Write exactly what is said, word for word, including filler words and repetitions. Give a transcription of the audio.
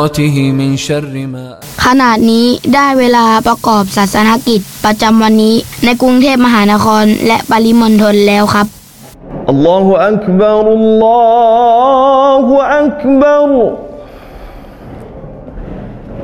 ขณะนี้ได้เวลาประกอบศาสนกิจประจำวันนี้ในกรุงเทพมหานครและปริมณฑลแล้วครับอัลลอฮุอักบัรอัลลอฮุอักบัร